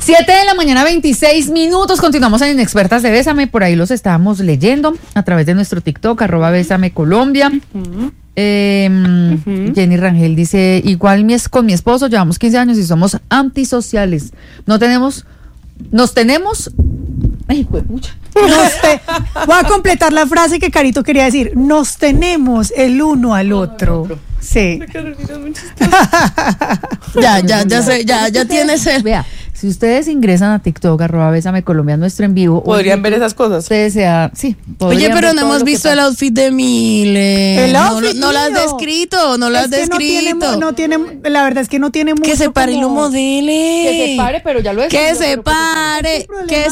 7 de la mañana, 26 minutos. Continuamos en Inexpertas de Bésame. Por ahí los estábamos leyendo a través de nuestro TikTok, @BésameColombia. Jenny Rangel dice: igual con mi esposo llevamos 15 años y somos antisociales. Nos tenemos. Ay, pucha. Voy a completar la frase que Carito quería decir. Nos tenemos el uno al otro. Sí. Ya tienes el. Vea, si ustedes ingresan a TikTok, @BésameColombia, nuestro en vivo. ¿Podrían ver esas cosas? Ustedes sí. Oye, pero no hemos visto el outfit de Mile. El outfit no lo has descrito, No tiene, la verdad es que no tiene mucho. Que se pare y lo modele. Que se pare, pero ya lo es. Que se pare.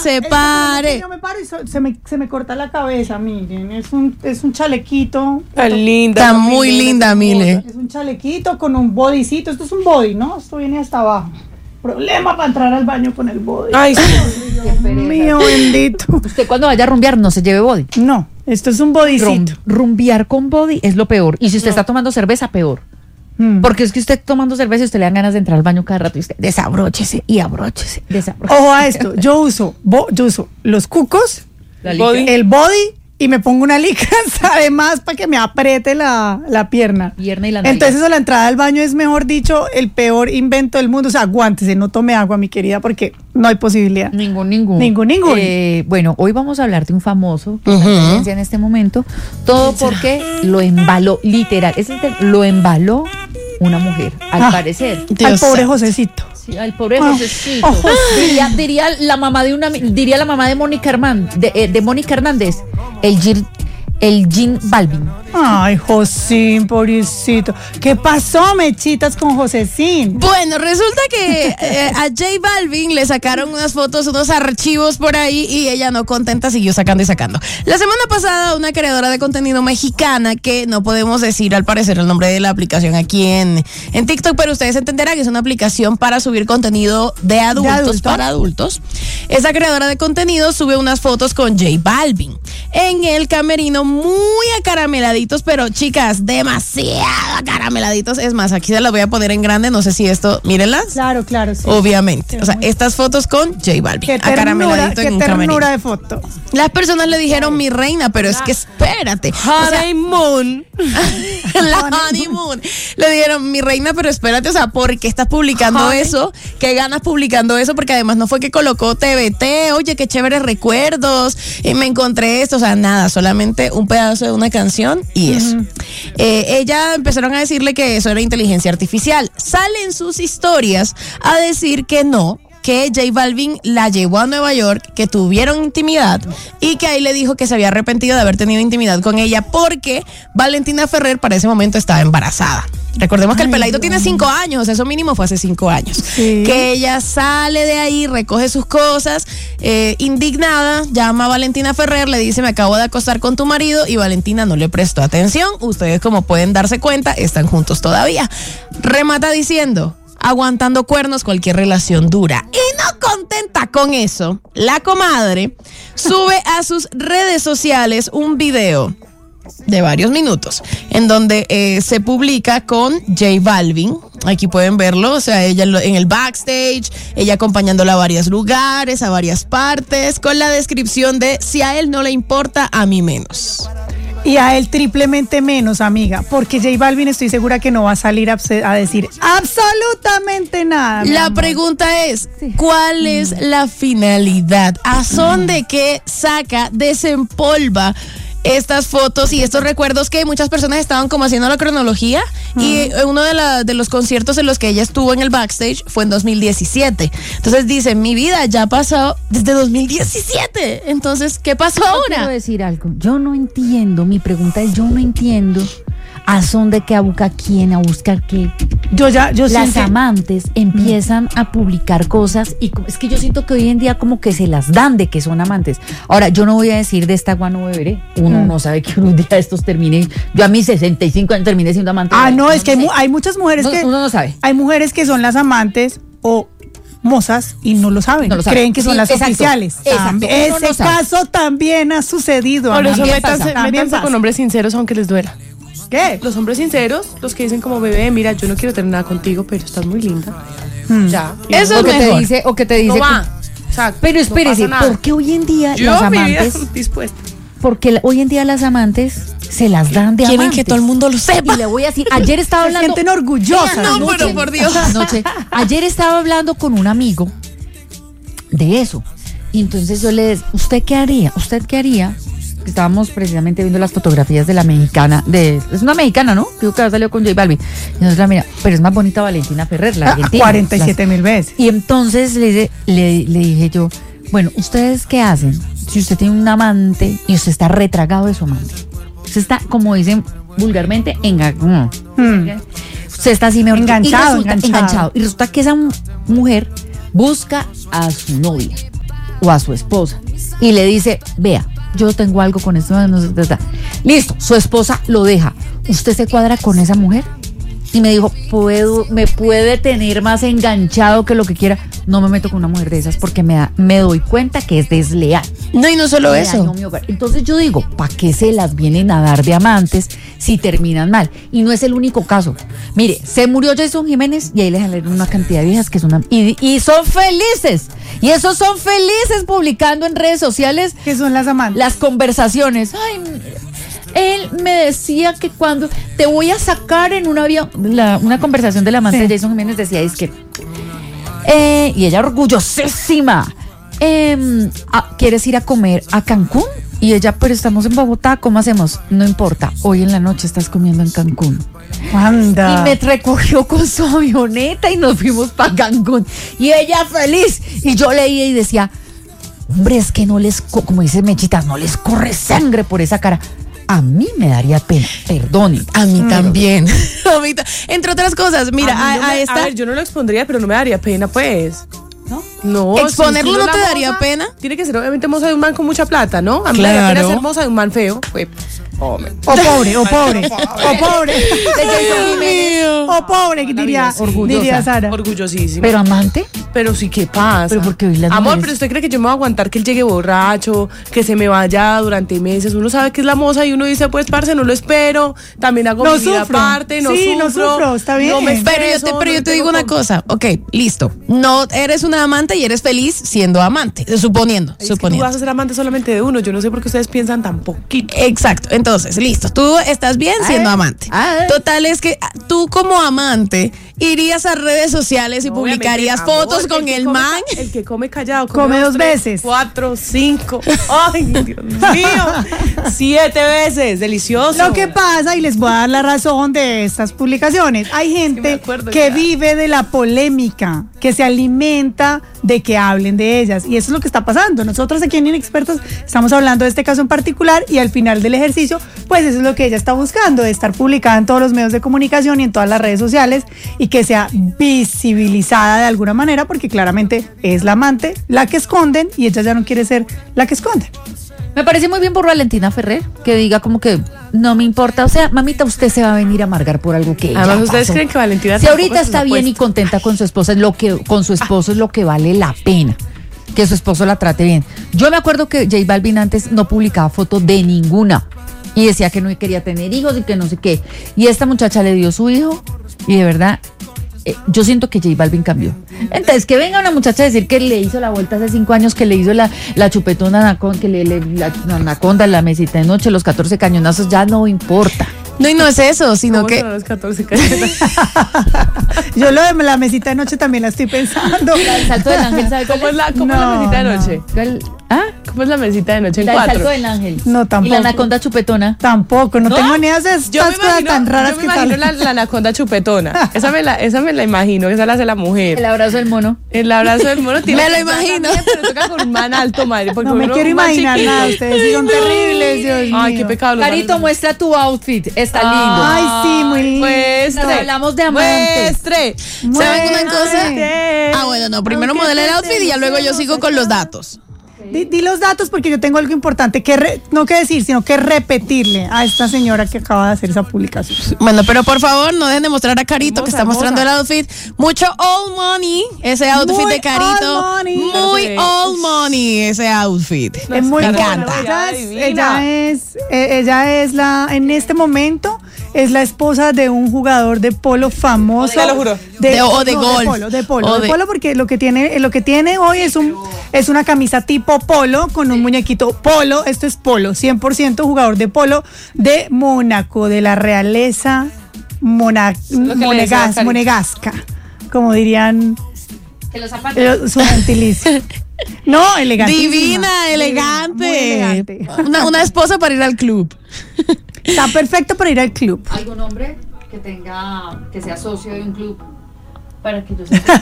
Yo me paro y se me corta la cabeza, miren. Es un chalequito. Tan linda. Está muy linda, Mile. Es un chalequito con un bodycito. Esto es un body, ¿no? Esto viene hasta abajo. Problema para entrar al baño con el body. Ay, sí. Dios mío, bendito. Usted cuando vaya a rumbear no se lleve body. No, esto es un bodycito. Rumbear con body es lo peor. Y si usted está tomando cerveza, peor. Porque es que usted tomando cerveza y usted le dan ganas de entrar al baño cada rato y usted desabróchese y abróchese. Ojo a esto, yo uso los cucos, el body y me pongo una licra además para que me apriete la pierna. Y la Entonces la entrada al baño es, mejor dicho, el peor invento del mundo. O sea, aguántese, no tome agua, mi querida, porque no hay posibilidad. Ningún. Bueno, hoy vamos a hablar de un famoso que está en tendencia en este momento. Todo porque lo embaló, literal. Lo embaló una mujer, al parecer. Al pobre Josecito. Sí, al pobre Josecito. Diría la mamá de Mónica Hernández, el Jean Balvin. Ay, Josín, pobrecito. ¿Qué pasó, mechitas, con Josecín? Bueno, resulta que a J Balvin le sacaron unas fotos, unos archivos por ahí y ella no contenta siguió sacando y sacando. La semana pasada una creadora de contenido mexicana, que no podemos decir al parecer el nombre de la aplicación aquí en TikTok, pero ustedes entenderán que es una aplicación para subir contenido de adultos para adultos. Esa creadora de contenido sube unas fotos con J Balvin en el camerino, muy acarameladitos, pero chicas, demasiado acarameladitos. Es más, aquí se las voy a poner en grande, no sé si esto, mírenlas. Claro, sí. Obviamente, o sea, estas fotos con J Balvin, acarameladito en un camerino. Qué ternura de foto. Las personas le dijeron, mi reina, pero es que espérate. Honeymoon. La honeymoon. Le dijeron, mi reina, pero espérate, o sea, ¿por qué estás publicando eso? ¿Qué ganas publicando eso? Porque además no fue que colocó TBT, oye, qué chéveres recuerdos, me encontré esto, o sea, nada, solamente un pedazo de una canción y eso. Ella empezaron a decirle que eso era inteligencia artificial. Salen sus historias a decir que no, que J Balvin la llevó a Nueva York, que tuvieron intimidad y que ahí le dijo que se había arrepentido de haber tenido intimidad con ella porque Valentina Ferrer para ese momento estaba embarazada. Recordemos que el peladito tiene 5 años, eso mínimo fue hace 5 años. Sí. Que ella sale de ahí, recoge sus cosas, indignada, llama a Valentina Ferrer, le dice, me acabo de acostar con tu marido, y Valentina no le prestó atención. Ustedes, como pueden darse cuenta, están juntos todavía. Remata diciendo, aguantando cuernos, cualquier relación dura. Y no contenta con eso, la comadre sube a sus redes sociales un video de varios minutos en donde se publica con J Balvin. Aquí pueden verlo, o sea, ella en el backstage, ella acompañándola a varios lugares, a varias partes, con la descripción de, si a él no le importa, a mí menos. Y a él triplemente menos, amiga, porque J Balvin estoy segura que no va a salir a decir absolutamente nada. La pregunta es, ¿cuál es la finalidad? ¿A son de qué saca, desempolva estas fotos y estos recuerdos que muchas personas estaban como haciendo la cronología? Y uno de los conciertos en los que ella estuvo en el backstage fue en 2017. Entonces dice, mi vida ya ha pasado desde 2017. Entonces, ¿qué pasó ahora? Quiero decir algo. Yo no entiendo. Mi pregunta es, yo no entiendo a son de que a buscar quién, a buscar qué. Las amantes empiezan a publicar cosas y es que yo siento que hoy en día como que se las dan de que son amantes. Ahora, yo no voy a decir de esta agua no beberé. Uno no sabe que un día estos termine. Yo a mis 65 años terminé siendo amante. No, es que hay muchas mujeres que uno no sabe. Hay mujeres que son las amantes o mozas y no lo saben. Creen que son las oficiales. Exacto. Ese caso también ha sucedido. Por eso métanse con hombres sinceros aunque les duela. ¿Qué? Los hombres sinceros, los que dicen como, bebé, mira, yo no quiero tener nada contigo, pero estás muy linda. Ya. Eso es mejor. O que te dice. No va. Exacto, pero espérese, no pasa nada. ¿por qué hoy en día Yo las mi amantes? vida dispuesta. Porque hoy en día las amantes se las dan de Quieren amantes. que todo el mundo lo sepa. Y le voy a decir, ayer estaba Se hablando. sienten orgullosas. No, pero por Dios. Ayer estaba hablando con un amigo de eso. Y entonces yo le decía, ¿usted qué haría? Estábamos precisamente viendo las fotografías de la mexicana, es una mexicana, ¿no? Digo que ha salido con J Balvin. Y nosotros, mira, pero es más bonita Valentina Ferrer, la argentina. 47,000 veces. Y entonces le dije yo, bueno, ¿ustedes qué hacen? Si usted tiene un amante y usted está retragado de su amante. Usted está, como dicen vulgarmente, usted está así mejor enganchado. Y resulta que esa mujer busca a su novia o a su esposa y le dice, vea, yo tengo algo con esto, listo, su esposa lo deja. ¿Usted se cuadra con esa mujer? Y me dijo, me puede tener más enganchado que lo que quiera. No me meto con una mujer de esas porque me doy cuenta que es desleal. No, y no solo eso. Entonces yo digo, ¿para qué se las vienen a dar de amantes si terminan mal? Y no es el único caso. Mire, se murió Jason Jiménez y ahí les salieron una cantidad de viejas que son y son felices. Y esos son felices publicando en redes sociales. ¿Qué son las amantes? Las conversaciones. Ay, él me decía que cuando te voy a sacar en un avión, una conversación del amante de Jason Jiménez decía, es que y ella orgullosísima, ¿quieres ir a comer a Cancún? Y ella, pero estamos en Bogotá, ¿cómo hacemos? No importa, hoy en la noche estás comiendo en Cancún. Anda. Y me recogió con su avioneta y nos fuimos para Cancún. Y ella feliz. Y yo leía y decía, hombre, es que no les, como dice Mechitas, no les corre sangre por esa cara. A mí me daría pena, perdonen. A mí también. Entre otras cosas, mira, a ver, yo no lo expondría, pero no me daría pena, pues. No, exponerlo no te daría pena. Tiene que ser obviamente moza de un man con mucha plata, ¿no? A mí me daría pena ser moza de un man feo. Pues, o pobre. diría Sara. Orgullosísima. Pero amante. Pero sí, ¿qué pasa? Pero porque hoy las amor, mujeres... pero usted cree que yo me voy a aguantar que él llegue borracho, que se me vaya durante meses. Uno sabe que es la moza y uno dice, pues, parce, no lo espero. También hago mi vida aparte, no sufro, está bien. No me estreso, pero yo te digo una cosa. Ok, listo. No eres una amante y eres feliz siendo amante, suponiendo. Que tú vas a ser amante solamente de uno. Yo no sé por qué ustedes piensan tan poquito. Exacto. Entonces, listo. Tú estás bien siendo amante. Total, es que tú como amante irías a redes sociales y publicarías fotos con el man. El que come callado. Come 2 veces. 4, 5. Ay, Dios mío. 7 veces. Delicioso. Lo que pasa, y les voy a dar la razón de estas publicaciones, hay gente que vive de la polémica, que se alimenta de que hablen de ellas. Y eso es lo que está pasando. Nosotros aquí en Inexpertos estamos hablando de este caso en particular y al final del ejercicio, pues eso es lo que ella está buscando, de estar publicada en todos los medios de comunicación y en todas las redes sociales y que sea visibilizada de alguna manera, porque claramente es la amante la que esconden y ella ya no quiere ser la que esconde. Me parece muy bien por Valentina Ferrer, que diga como que no me importa, o sea, mamita, usted se va a venir a amargar por algo que además ustedes creen que Valentina, si ahorita está bien y contenta con su esposa, con su esposo es lo que vale la pena, que su esposo la trate bien. Yo me acuerdo que J Balvin antes no publicaba fotos de ninguna y decía que no quería tener hijos y que no sé qué, y esta muchacha le dio su hijo y de verdad yo siento que J Balvin cambió. Entonces, que venga una muchacha a decir que le hizo la vuelta hace 5 años, que le hizo la chupetona anaconda, que la anaconda, la mesita de noche, los 14 cañonazos, ya no importa. No, y no es eso, sino que... Los 14 cañonazos? Yo lo de la mesita de noche también la estoy pensando. El salto del ángel, ¿sabe cómo es la mesita de noche? ¿Cómo es la mesita de noche en 4? El salto del ángel. No, tampoco. ¿Y la anaconda chupetona? Tampoco, no tengo ni idea de estas cosas tan raras que salen. Yo me imagino la anaconda chupetona. Esa me la imagino, esa la hace la mujer. El abrazo del mono. El abrazo del mono tiene. Me lo imagino. También, pero toca con un man alto, madre. No me quiero imaginar nada, ustedes son terribles, Dios mío. Ay, qué pecado. Carito, muestra tu outfit, está lindo. Ay, sí, muy lindo. Muestre. Hablamos de amantes. ¿Saben una cosa? Bueno, no, primero modela el outfit y ya luego yo sigo con los datos. Di los datos porque yo tengo algo importante no que decir, sino que repetirle a esta señora que acaba de hacer esa publicación. Bueno, pero por favor no dejen de mostrar a Carito que está mostrando el outfit. Mucho old money ese outfit muy de Carito. Muy old money ese outfit. Es muy encanta. Ella es en este momento es la esposa de un jugador de polo famoso. Te lo juro. De golf. De polo, porque lo que tiene hoy es una camisa tipo polo con un muñequito polo. Esto es polo, 100% jugador de polo de Mónaco, de la realeza monegasca, como dirían su gentilicio. No, elegante. Divina, elegante. Una esposa para ir al club. Está perfecto para ir al club. ¿Algún hombre que sea socio de un club? Para que yo sepa.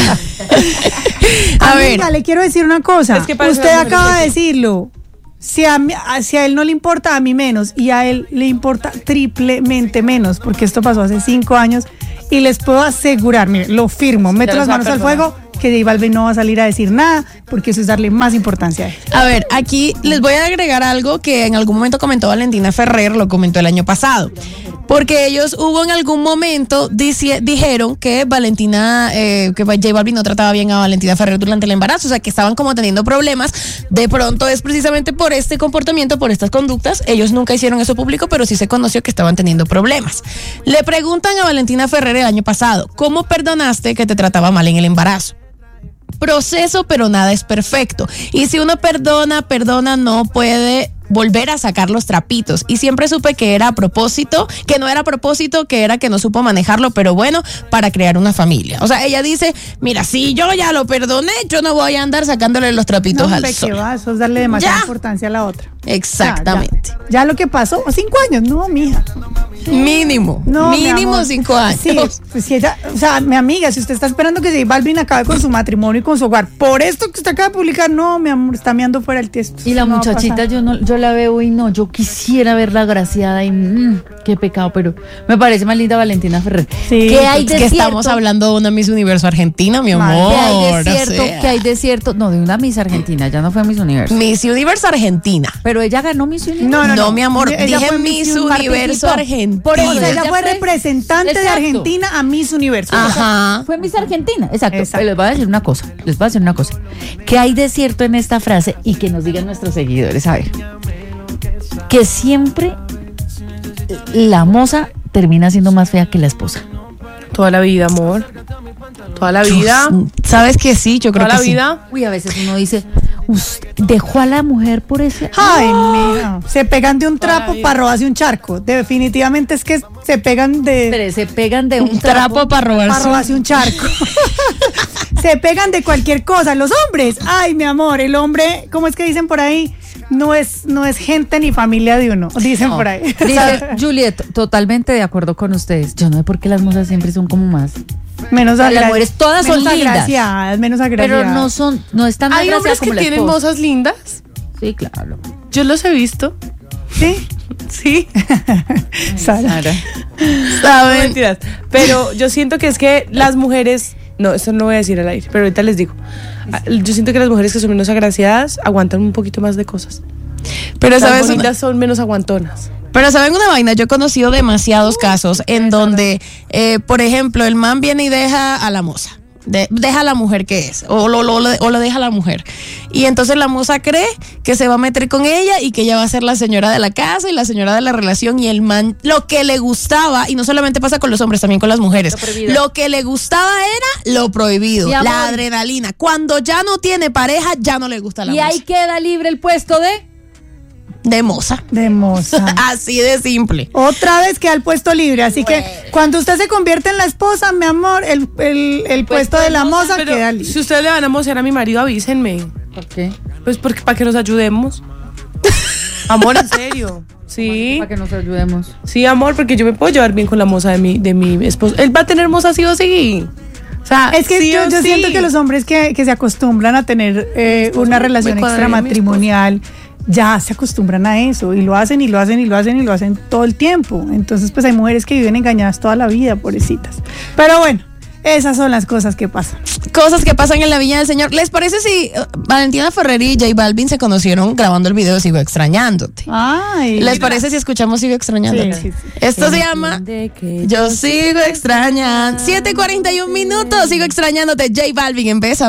A ver, le quiero decir una cosa. Es que usted acaba de decirlo. Si a él no le importa, a mí menos. Y a él le importa triplemente menos. Porque esto pasó hace 5 años. Y les puedo asegurar, mire, lo firmo, meto las manos al fuego, que J Balvin no va a salir a decir nada, porque eso es darle más importancia a él. A ver, aquí les voy a agregar algo que en algún momento comentó Valentina Ferrer, lo comentó el año pasado. Porque ellos hubo en algún momento, dijeron que que J Balvin no trataba bien a Valentina Ferrer durante el embarazo, o sea, que estaban como teniendo problemas. De pronto es precisamente por este comportamiento, por estas conductas. Ellos nunca hicieron eso público, pero sí se conoció que estaban teniendo problemas. Le preguntan a Valentina Ferrer el año pasado, ¿cómo perdonaste que te trataba mal en el embarazo? Proceso, pero nada es perfecto. Y si uno perdona, no puede volver a sacar los trapitos. Y siempre supe que era a propósito, que no era a propósito, que era que no supo manejarlo, pero bueno, para crear una familia. O sea, ella dice, mira, si yo ya lo perdoné, yo no voy a andar sacándole los trapitos al sol. Eso es darle demasiada importancia a la otra. Exactamente. Ya lo que pasó, 5 años, no, mija. Mínimo 5 años. Sí, pues si ella, o sea, mi amiga, si usted está esperando que J Balvin acabe con su matrimonio y con su hogar, por esto que usted acaba de publicar, no, mi amor, está meando fuera el tiesto. Y la muchachita, yo la veo y no, yo quisiera verla agraciada y qué pecado, pero me parece más linda Valentina Ferrer. Sí, ¿Qué hay de cierto? Estamos hablando de una Miss Universo Argentina, mi amor. ¿Qué hay de cierto? No, de una Miss Argentina, ya no fue Miss Universo. Miss Universo Argentina. Pero ella ganó Miss Universo. No, mi amor, dije Miss Universo Argentina. Por eso ella fue representante de Argentina a Miss Universo. Ajá. Fue Miss Argentina, exacto. Les voy a decir una cosa. ¿Qué hay de cierto en esta frase? Y que nos digan nuestros seguidores, a ver. Que siempre la moza termina siendo más fea que la esposa. Toda la vida, amor. Toda la vida. ¿Sabes que sí? Yo creo que sí. Toda la vida. Uy, a veces uno dice, dejó a la mujer por ese. Ay, mija. Se pegan de un trapo para robarse un charco. Definitivamente es que se pegan de un trapo para robarse un charco. Se pegan de cualquier cosa. Los hombres, ay, mi amor, el hombre, ¿cómo es que dicen por ahí? No es gente ni familia de uno, dicen por ahí. Dice Juliet, totalmente de acuerdo con ustedes. Yo no sé por qué las mozas siempre son como más. Menos las mujeres todas son lindas. Menos agraciadas. Pero no están ¿Hay hombres que tienen mozas lindas? Sí, claro. Yo los he visto. ¿Sí? Sí. Sara. No, mentiras. Pero yo siento que es que las mujeres... No, eso no lo voy a decir al aire, pero ahorita les digo. Yo siento que las mujeres que son menos agraciadas aguantan un poquito más de cosas. Pero las bonitas son menos aguantonas. Pero ¿saben una vaina? Yo he conocido demasiados casos en donde, por ejemplo, el man viene y deja a la moza. Deja a la mujer que es, o lo deja a la mujer. Y entonces la moza cree que se va a meter con ella y que ella va a ser la señora de la casa y la señora de la relación. Y el man, lo que le gustaba, y no solamente pasa con los hombres, también con las mujeres, lo que le gustaba era lo prohibido, la adrenalina. Cuando ya no tiene pareja, ya no le gusta la moza. Y ahí queda libre el puesto de moza. De moza. Así de simple. Otra vez queda el puesto libre. Así que cuando usted se convierte en la esposa, mi amor, el puesto de la moza queda libre. Si ustedes le van a mocear a mi marido, avísenme. ¿Por qué? Pues para que nos ayudemos. Amor, en serio. Sí. Para que nos ayudemos. Sí, amor, porque yo me puedo llevar bien con la moza de mi esposo. Él va a tener moza sí o sí. O sea, es que sí, yo siento que los hombres que se acostumbran a tener una relación extramatrimonial ya se acostumbran a eso y lo hacen todo el tiempo. Entonces pues hay mujeres que viven engañadas toda la vida, pobrecitas. Pero bueno, esas son las cosas que pasan. Cosas que pasan en la Viña del Señor. ¿Les parece si Valentina Ferrer y J Balvin se conocieron grabando el video de Sigo Extrañándote? Ay, ¿Les parece si escuchamos Sigo Extrañándote? Sí. Esto se llama Yo Sigo Extrañando. 7:41 minutos. Sigo Extrañándote. J Balvin empieza.